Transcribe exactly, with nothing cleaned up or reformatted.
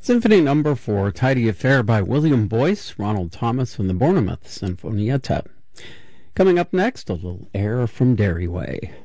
Symphony Number Four, Tidy Affair by William Boyce, Ronald Thomas, and the Bournemouth Sinfonietta. Coming up next, a little air from Dairy Way.